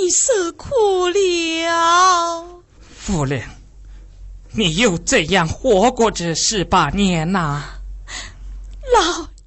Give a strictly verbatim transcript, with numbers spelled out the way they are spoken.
受苦了。 夫人，你又怎样活过这十八年呐、 老